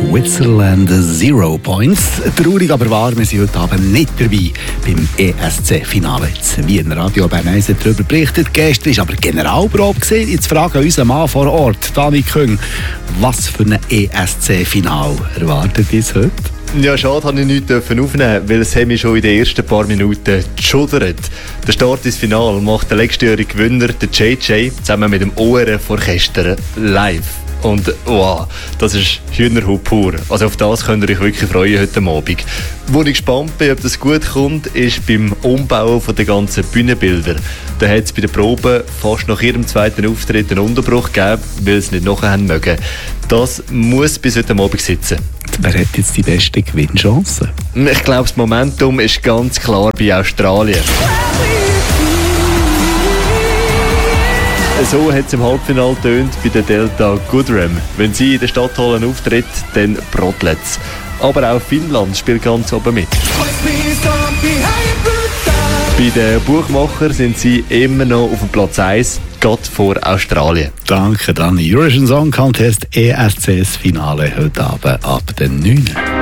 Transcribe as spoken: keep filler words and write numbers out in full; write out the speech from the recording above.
Switzerland Zero Points. Traurig aber wahr, wir sind heute Abend nicht dabei beim E S C-Finale. Wie ein Radio Bern eins hat darüber berichtet. Gestern war aber Generalprobe gewesen. Jetzt fragen unseren Mann vor Ort, Dani Küng, was für ein E S C-Final erwartet uns heute? Ja, schade, habe ich nichts aufnehmen, weil es haben mich schon in den ersten paar Minuten geschudert. Der Start ins Finale macht der letztjährige Gewinner, der J J, zusammen mit dem O R F-Orchester live. Und wow, das ist Hühnerhut pur. Also auf das könnt ihr euch wirklich freuen heute Abend. Wo ich gespannt bin, ob das gut kommt, ist beim Umbauen der ganzen Bühnenbilder. Da hat es bei der Probe fast nach ihrem zweiten Auftritt einen Unterbruch gegeben, weil sie nicht nachher haben mögen. Das muss bis heute Abend sitzen. Wer hat jetzt die beste Gewinnchance? Ich glaube, das Momentum ist ganz klar bei Australien. So hat es im Halbfinale getönt bei der Delta Goodrem. Wenn sie in der Stadthalle auftritt, dann brodelt es. Aber auch Finnland spielt ganz oben mit. Bei den Buchmachern sind sie immer noch auf dem Platz eins, gerade vor Australien. Danke, Dani. Eurovision Song Contest E S Cs Finale heute Abend ab den neun.